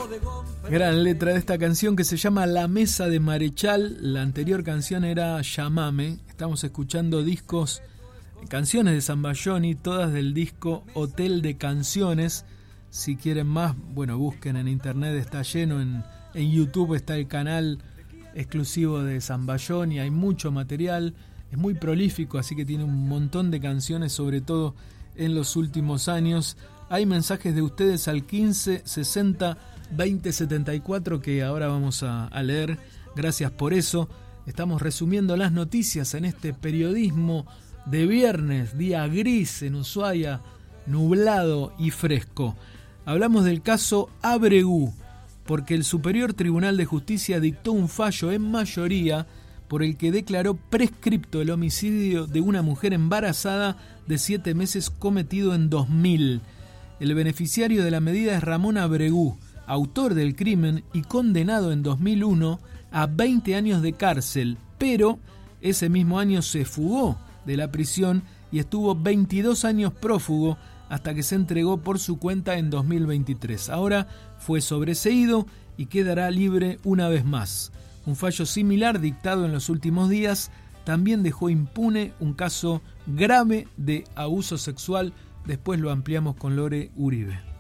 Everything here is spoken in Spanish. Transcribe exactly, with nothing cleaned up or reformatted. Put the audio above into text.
Gran letra de esta canción que se llama La Mesa de Marechal. La anterior canción era Llamame. Estamos escuchando discos, canciones de Zambayoni, todas del disco Hotel de Canciones. Si quieren más, bueno, busquen en internet, está lleno, en, en YouTube está el canal exclusivo de Zambayoni, hay mucho material, es muy prolífico, así que tiene un montón de canciones, sobre todo en los últimos años. Hay mensajes de ustedes al quince sesenta veinte setenta y cuatro que ahora vamos a, a leer. Gracias por eso. Estamos resumiendo las noticias en este periodismo de viernes, día gris en Ushuaia, nublado y fresco. Hablamos del caso Ábregu, porque el Superior Tribunal de Justicia dictó un fallo en mayoría por el que declaró prescripto el homicidio de una mujer embarazada de siete meses cometido en dos mil. El beneficiario de la medida es Ramón Ábregu, autor del crimen y condenado en dos mil uno a veinte años de cárcel, pero ese mismo año se fugó de la prisión y estuvo veintidós años prófugo hasta que se entregó por su cuenta en dos mil veintitrés. Ahora fue sobreseído y quedará libre una vez más. Un fallo similar dictado en los últimos días también dejó impune un caso grave de abuso sexual. Después lo ampliamos con Lore Uribe.